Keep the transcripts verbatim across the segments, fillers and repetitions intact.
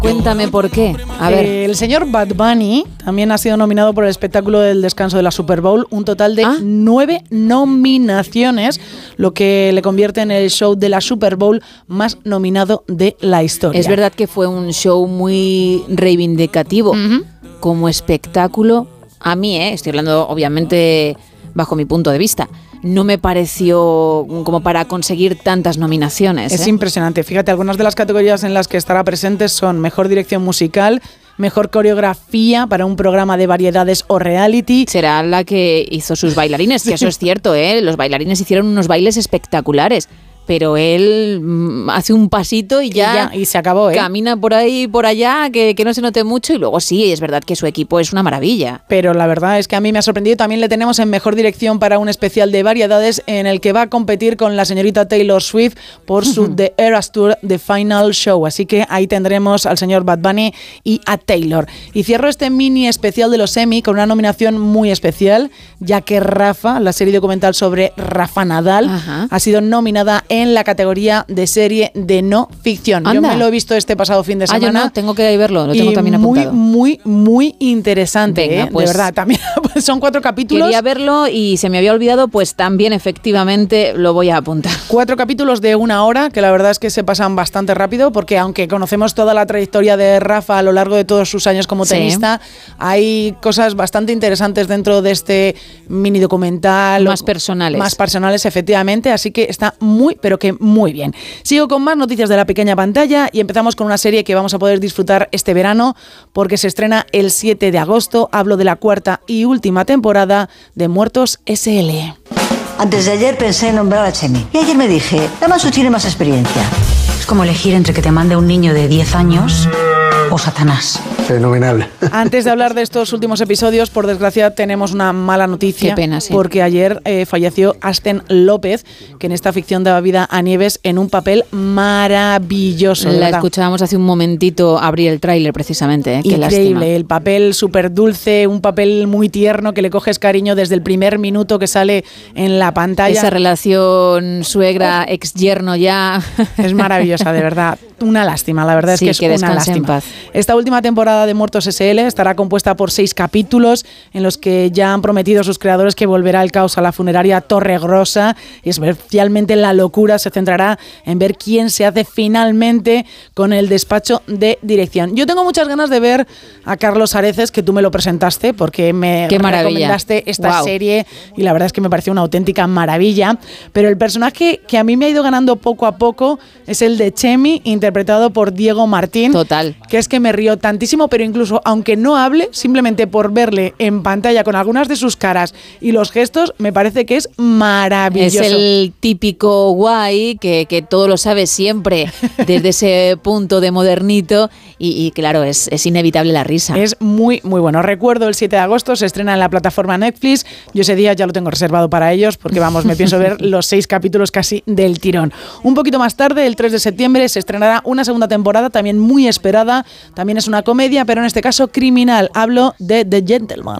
Cuéntame por qué. A ver. Eh, el señor Bad Bunny también ha sido nominado por el espectáculo del descanso de la Super Bowl, un total de ¿Ah? nueve nominaciones, lo que le convierte en el show de la Super Bowl más nominado de la historia. Es verdad que fue un show muy reivindicativo uh-huh. como espectáculo. A mí, eh, estoy hablando obviamente bajo mi punto de vista, no me pareció como para conseguir tantas nominaciones. Es ¿eh? impresionante. Fíjate, algunas de las categorías en las que estará presente son Mejor Dirección Musical, Mejor Coreografía para un programa de variedades o reality. Será la que hizo sus bailarines, que eso es cierto, ¿eh? Los bailarines hicieron unos bailes espectaculares. Pero él mm, hace un pasito y ya, y ya y se acabó, ¿eh? Camina por ahí por allá, que, que no se note mucho, y luego sí, es verdad que su equipo es una maravilla. Pero la verdad es que a mí me ha sorprendido. También le tenemos en Mejor Dirección para un especial de variedades en el que va a competir con la señorita Taylor Swift por su uh-huh. The Eras Tour The Final Show. Así que ahí tendremos al señor Bad Bunny y a Taylor. Y cierro este mini especial de los Emmy con una nominación muy especial, ya que Rafa, la serie documental sobre Rafa Nadal, uh-huh. ha sido nominada en la categoría de serie de no ficción. Anda. Yo me lo he visto este pasado fin de semana. Ah, yo no, tengo que verlo, lo tengo también apuntado. Muy, muy, muy interesante. Venga, ¿eh? Pues, de verdad, también son cuatro capítulos. Quería verlo y se me había olvidado, pues también efectivamente lo voy a apuntar. Cuatro capítulos de una hora, que la verdad es que se pasan bastante rápido, porque aunque conocemos toda la trayectoria de Rafa a lo largo de todos sus años como tenista, sí. hay cosas bastante interesantes dentro de este mini documental. Más personales. Más personales, efectivamente, así que está muy, pero que muy bien. Sigo con más noticias de la pequeña pantalla y empezamos con una serie que vamos a poder disfrutar este verano porque se estrena el siete de agosto. Hablo de la cuarta y última temporada de Muertos ese ele. Antes de ayer pensé en nombrar a Chemi y ayer me dije, Damaso tiene más experiencia. Es como elegir entre que te mande un niño de diez años o Satanás. Fenomenal. Antes de hablar de estos últimos episodios, por desgracia tenemos una mala noticia. Qué pena, sí. Porque ayer eh, falleció Asten López, que en esta ficción daba vida a Nieves en un papel maravilloso. La ¿verdad? Escuchábamos hace un momentito abrir el tráiler precisamente. ¿eh? Qué Increíble, lástima. El papel súper dulce, un papel muy tierno que le coges cariño desde el primer minuto que sale en la pantalla. Esa relación suegra-ex-yerno ya. Es maravillosa, de verdad. Una lástima, la verdad sí, es que es que una lástima. En paz. Esta última temporada de Muertos ese ele estará compuesta por seis capítulos en los que ya han prometido sus creadores que volverá el caos a la funeraria Torregrosa y especialmente la locura se centrará en ver quién se hace finalmente con el despacho de dirección. Yo tengo muchas ganas de ver a Carlos Areces, que tú me lo presentaste porque me Qué recomendaste esta wow. serie y la verdad es que me pareció una auténtica maravilla, pero el personaje que a mí me ha ido ganando poco a poco es el de Chemi, interpretado por Diego Martín. Total. Que es que me río tantísimo, pero incluso aunque no hable, simplemente por verle en pantalla con algunas de sus caras y los gestos, me parece que es maravilloso. Es el típico guay que, que todo lo sabe siempre desde ese punto de modernito y, y claro, es, es inevitable la risa. Es muy, muy bueno. Recuerdo el siete de agosto, se estrena en la plataforma Netflix. Yo ese día ya lo tengo reservado para ellos porque vamos, me pienso ver los seis capítulos casi del tirón. Un poquito más tarde, el tres de septiembre, se estrenará una segunda temporada también muy esperada. También es una comedia, pero en este caso criminal. Hablo de The Gentleman.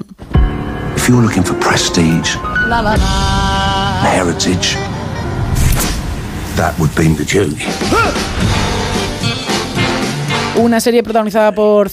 If you're looking for prestige, la, la, la. heritage, that would be the journey. Una serie protagonizada por